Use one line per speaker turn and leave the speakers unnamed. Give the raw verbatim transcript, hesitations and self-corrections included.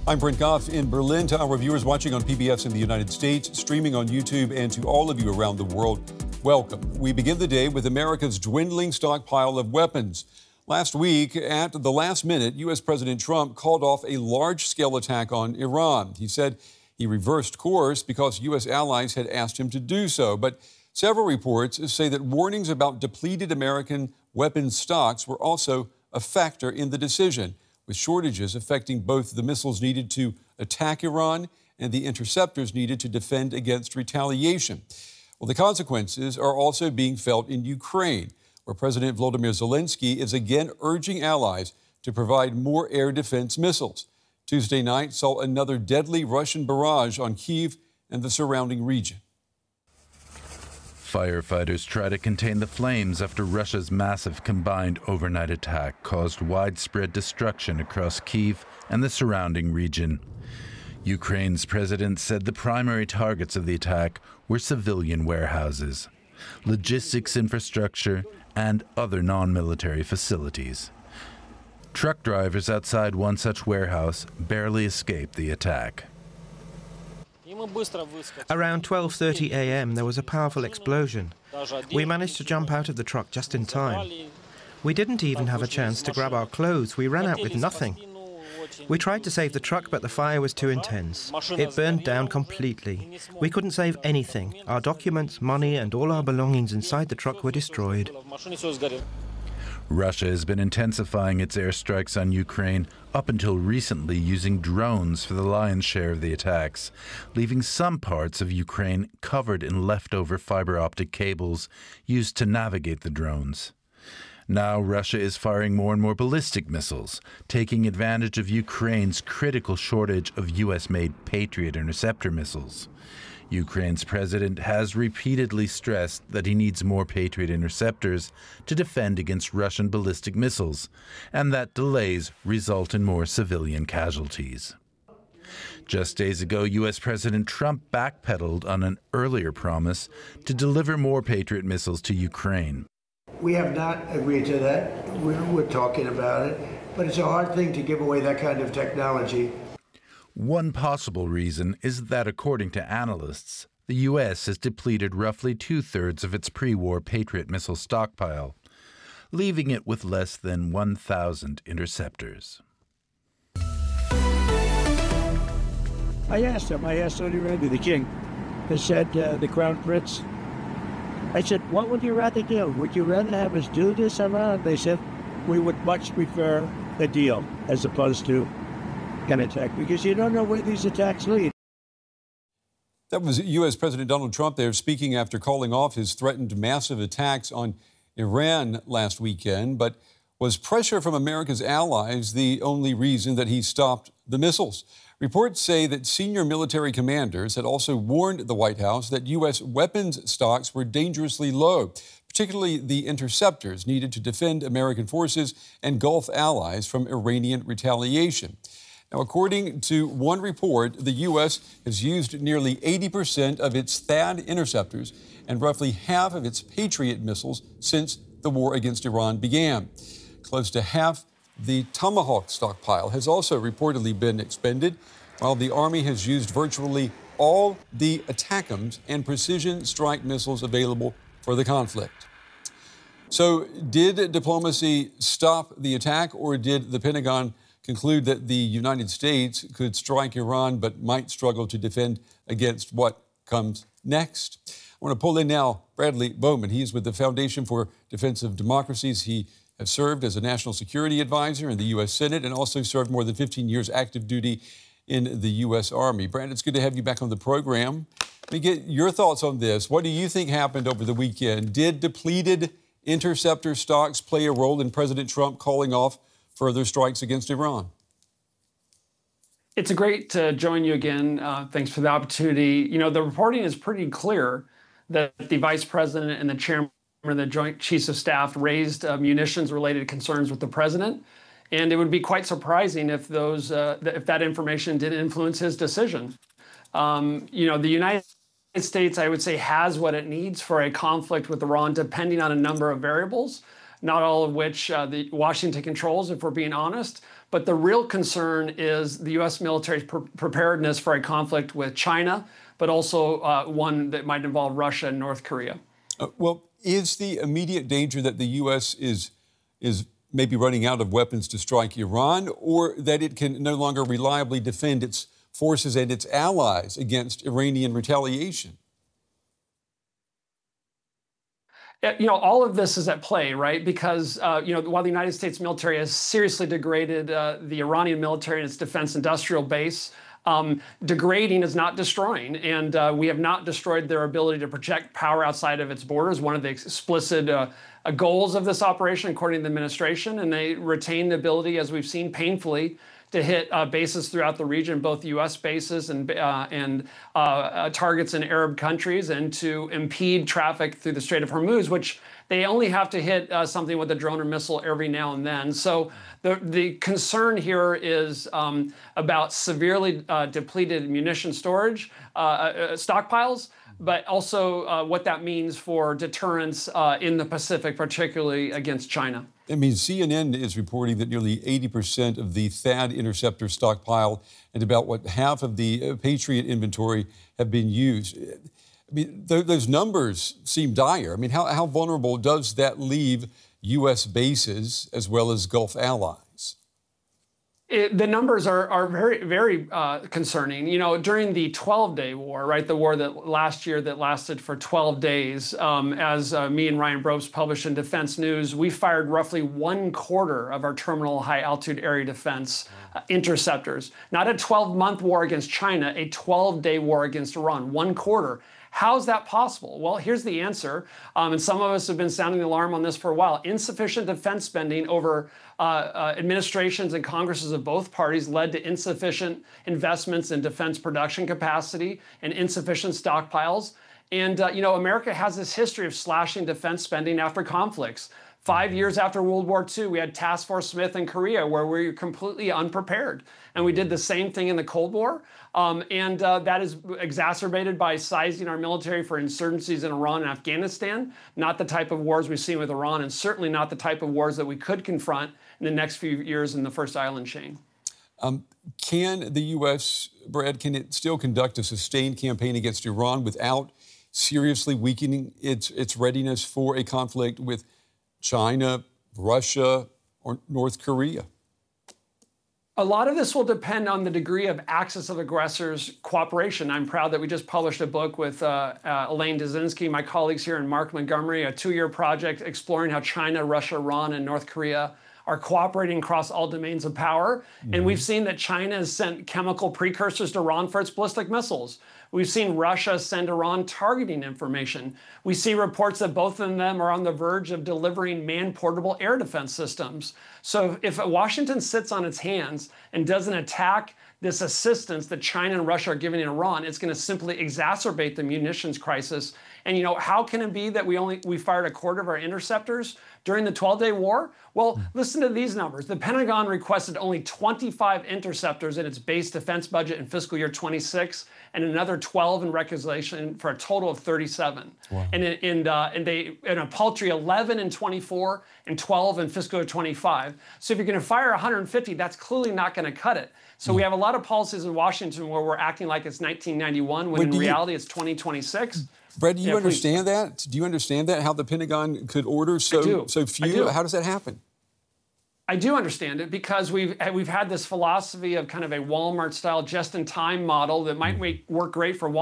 I'm Brent Goff in Berlin. To our viewers watching on P B S in the United States, streaming on YouTube, and to all of you around the world, welcome. We begin the day with America's dwindling stockpile of weapons. Last week, at the last minute, U S President Trump called off a large-scale attack on Iran. He said he reversed course because U S allies had asked him to do so. But several reports say that warnings about depleted American weapons stocks were also a factor in the decision, with shortages affecting both the missiles needed to attack Iran and the interceptors needed to defend against retaliation. Well, the consequences are also being felt in Ukraine, where President Volodymyr Zelensky is again urging allies to provide more air defense missiles. Tuesday night saw another deadly Russian barrage on Kyiv and the surrounding region.
Firefighters try to contain the flames after Russia's massive combined overnight attack caused widespread destruction across Kyiv and the surrounding region. Ukraine's president said the primary targets of the attack were civilian warehouses, logistics infrastructure, and other non-military facilities. Truck drivers outside one such warehouse barely escaped the attack.
Around twelve thirty a m there was a powerful explosion. We managed to jump out of the truck just in time. We didn't even have a chance to grab our clothes. We ran out with nothing. We tried to save the truck, but the fire was too intense. It burned down completely. We couldn't save anything. Our documents, money, and all our belongings inside the truck were destroyed.
Russia has been intensifying its airstrikes on Ukraine up until recently, using drones for the lion's share of the attacks, leaving some parts of Ukraine covered in leftover fiber optic cables used to navigate the drones. Now Russia is firing more and more ballistic missiles, taking advantage of Ukraine's critical shortage of U S-made Patriot interceptor missiles. Ukraine's president has repeatedly stressed that he needs more Patriot interceptors to defend against Russian ballistic missiles, and that delays result in more civilian casualties. Just days ago, U S President Trump backpedaled on an earlier promise to deliver more Patriot missiles to Ukraine.
We have not agreed to that. We're, we're talking about it, but it's a hard thing to give away that kind of technology.
One possible reason is that, according to analysts, the U S has depleted roughly two-thirds of its pre-war Patriot missile stockpile, leaving it with less than one thousand interceptors.
I asked him, I asked Saudi Arabia, the king, I said, uh, the crown prince, I said, what would you rather do? Would you rather have us do this or not? They said, we would much prefer a deal as opposed to an attack, because you don't know where these attacks lead.
That was U S President Donald Trump there speaking after calling off his threatened massive attacks on Iran last weekend. But was pressure from America's allies the only reason that he stopped the missiles? Reports say that senior military commanders had also warned the White House that U S weapons stocks were dangerously low, particularly the interceptors needed to defend American forces and Gulf allies from Iranian retaliation. Now, according to one report, the U S has used nearly eighty percent of its THAAD interceptors and roughly half of its Patriot missiles since the war against Iran began. Close to half the Tomahawk stockpile has also reportedly been expended, while the Army has used virtually all the ATACMS and precision strike missiles available for the conflict. So, did diplomacy stop the attack, or did the Pentagon conclude that the United States could strike Iran but might struggle to defend against what comes next? I want to pull in now Bradley Bowman. He is with the Foundation for Defense of Democracies. He has served as a national security advisor in the U S Senate and also served more than fifteen years active duty in the U S Army. Brad, it's good to have you back on the program. Let me get your thoughts on this. What do you think happened over the weekend? Did depleted interceptor stocks play a role in President Trump calling off further strikes against Iran?
It's great to join you again. Uh, thanks for the opportunity. You know, the reporting is pretty clear that the vice president and the chairman of the Joint Chiefs of Staff raised uh, munitions-related concerns with the president, and it would be quite surprising if those uh, th- if that information did influence his decision. Um, you know, the United States, I would say, has what it needs for a conflict with Iran, depending on a number of variables, not all of which uh, the Washington controls, if we're being honest. But the real concern is the U S military's pre- preparedness for a conflict with China, but also uh, one that might involve Russia and North Korea.
Uh, well, is the immediate danger that the U S is is maybe running out of weapons to strike Iran, or that it can no longer reliably defend its forces and its allies against Iranian retaliation?
You know, all of this is at play, right? Because, uh, you know, while the United States military has seriously degraded uh, the Iranian military and its defense industrial base, um, degrading is not destroying. And uh, we have not destroyed their ability to project power outside of its borders, one of the explicit uh, uh, goals of this operation, according to the administration. And they retain the ability, as we've seen painfully, to hit uh, bases throughout the region, both U S bases and uh, and uh, uh, targets in Arab countries, and to impede traffic through the Strait of Hormuz, which they only have to hit uh, something with a drone or missile every now and then. So the the concern here is um, about severely uh, depleted munition storage uh, uh, stockpiles, but also uh, what that means for deterrence uh, in the Pacific, particularly against China.
I mean, C N N is reporting that nearly eighty percent of the THAAD interceptor stockpile and about, what, half of the Patriot inventory have been used. I mean, th- those numbers seem dire. I mean, how, how vulnerable does that leave U S bases as well as Gulf allies?
It, the numbers are, are very, very uh, concerning. You know, during the twelve-day war, right, the war that last year that lasted for twelve days, um, as uh, me and Ryan Brobst published in Defense News, we fired roughly one quarter of our terminal high-altitude area defense uh, interceptors. Not a twelve-month war against China, a twelve-day war against Iran, one quarter. How's that possible? Well, here's the answer. Um, and some of us have been sounding the alarm on this for a while. Insufficient defense spending over uh, uh, administrations and Congresses of both parties led to insufficient investments in defense production capacity and insufficient stockpiles. And, uh, you know, America has this history of slashing defense spending after conflicts. Five years after World War Two, we had Task Force Smith in Korea, where we were completely unprepared. And we did the same thing in the Cold War. Um, and uh, that is exacerbated by sizing our military for insurgencies in Iran and Afghanistan, not the type of wars we've seen with Iran, and certainly not the type of wars that we could confront in the next few years in the first island chain.
Um, can the U S, Brad, can it still conduct a sustained campaign against Iran without seriously weakening its, its readiness for a conflict with China, Russia, or North Korea?
A lot of this will depend on the degree of axis of aggressors' cooperation. I'm proud that we just published a book with uh, uh, Elaine Dzerzhinsky, my colleagues here, and Mark Montgomery, a two-year project exploring how China, Russia, Iran, and North Korea are cooperating across all domains of power. Mm-hmm. And we've seen that China has sent chemical precursors to Iran for its ballistic missiles. We've seen Russia send Iran targeting information. We see reports that both of them are on the verge of delivering man-portable air defense systems. So if Washington sits on its hands and doesn't attack this assistance that China and Russia are giving Iran, it's going to simply exacerbate the munitions crisis. And, you know, how can it be that we only we fired a quarter of our interceptors during the twelve-day war? Well, listen to these numbers. The Pentagon requested only twenty-five interceptors in its base defense budget in fiscal year twenty-six, and another twelve in requisition for a total of thirty-seven. Wow. And in, in, uh, and they and a paltry eleven in twenty-four and twelve in fiscal year twenty-five. So if you're going to fire one hundred fifty, that's clearly not going to cut it. So we have a lot of policies in Washington where we're acting like it's nineteen ninety-one, when Wait, in reality you, it's twenty twenty-six.
Brad, do you
yeah,
understand
please.
that? Do you understand that, how the Pentagon could order so, so few? How does that happen?
I do understand it because we've we've had this philosophy of kind of a Walmart-style just-in-time model that might make, work great for Walmart.